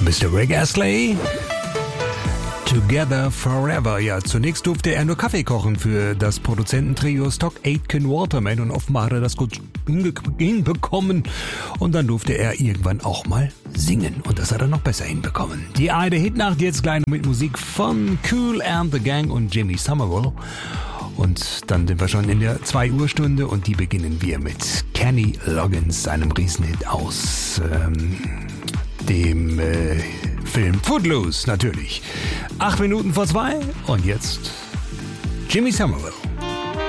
Mr. Rick Astley. Together Forever. Ja, zunächst durfte er nur Kaffee kochen für das Produzententrio Stock Aitken Waterman und offenbar hat er das gut hinbekommen. Und dann durfte er irgendwann auch mal singen und das hat er noch besser hinbekommen. Die eine Hitnacht jetzt gleich mit Musik von Kool and the Gang und Jimmy Somerville. Und dann sind wir schon in der 2-Uhr-Stunde und die beginnen wir mit Kenny Loggins, seinem Riesenhit aus dem Film Footloose, natürlich. 8 Minuten vor 2 und jetzt Jimmy Somerville.